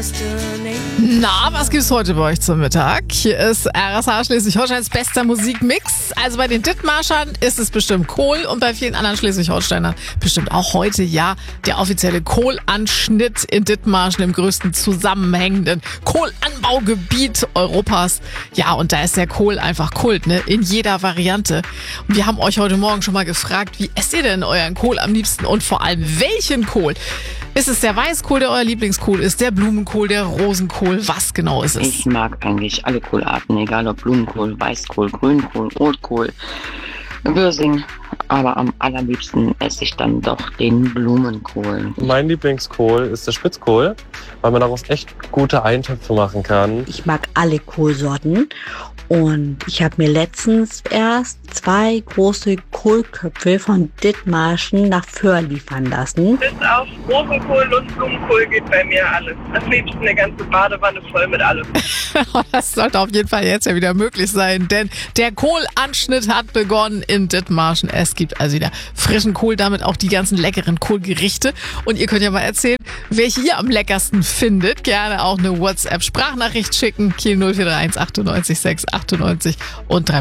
Na, was gibt's heute bei euch zum Mittag? Hier ist RSH Schleswig-Holsteins bester Musikmix. Also bei den Dithmarschern ist es bestimmt Kohl und bei vielen anderen Schleswig-Holsteinern bestimmt auch heute, ja, der offizielle Kohlanschnitt in Dithmarschen, im größten zusammenhängenden Kohlanbaugebiet Europas. Ja, und da ist der Kohl einfach Kult, ne? In jeder Variante. Und wir haben euch heute Morgen schon mal gefragt, wie esst ihr denn euren Kohl am liebsten und vor allem welchen Kohl? Ist es der Weißkohl, der euer Lieblingskohl ist, der Blumenkohl, der Rosenkohl? Was genau ist es? Ich mag eigentlich alle Kohlarten, egal ob Blumenkohl, Weißkohl, Grünkohl, Rotkohl, Würsing. Aber am allerliebsten esse ich dann doch den Blumenkohl. Mein Lieblingskohl ist der Spitzkohl, weil man daraus echt gute Eintöpfe machen kann. Ich mag alle Kohlsorten und ich habe mir letztens erst 2 große Kohlköpfe von Dithmarschen nach Föhr liefern lassen. Bis auf Rosenkohl und Blumenkohl geht bei mir alles. Am liebsten eine ganze Badewanne voll mit allem. Das sollte auf jeden Fall jetzt ja wieder möglich sein, denn der Kohlanschnitt hat begonnen in Dithmarschen. Es gibt also wieder frischen Kohl, damit auch die ganzen leckeren Kohlgerichte. Und ihr könnt ja mal erzählen, welche ihr am leckersten findet. Gerne auch eine WhatsApp-Sprachnachricht schicken. Kiel 0431 98 6 98 und 3